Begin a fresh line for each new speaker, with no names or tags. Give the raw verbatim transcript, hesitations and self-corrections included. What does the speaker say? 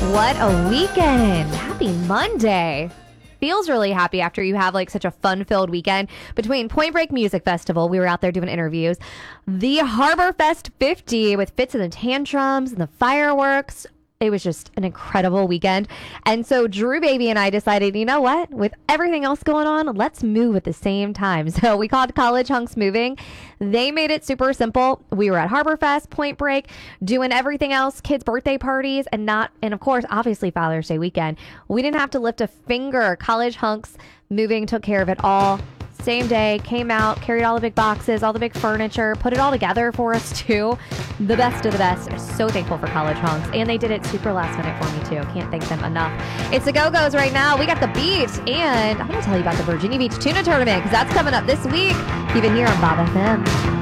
What a weekend. Happy Monday. Feels really happy after you have like such a fun-filled weekend between Point Break Music Festival. We were out there doing interviews. The Harbor Fest fifty with Fits and the Tantrums and the fireworks. It was just an incredible weekend. And so Drew Baby and I decided, you know what? With everything else going on, let's move at the same time. So we called College Hunks Moving. They made it super simple. We were at Harbor Fest, Point Break, doing everything else, kids' birthday parties, and not, and of course, obviously Father's Day weekend. We didn't have to lift a finger. College Hunks Moving took care of it all. Same day, came out, carried all the big boxes, all the big furniture, put it all together for us too. The best of the best. I'm so thankful for College Hunks. And they did it super last minute for me too. Can't thank them enough. It's the Go-Go's right now. We got the beat. And I'm going to tell you about the Virginia Beach Tuna Tournament because that's coming up this week. Keep it here on Bob F M.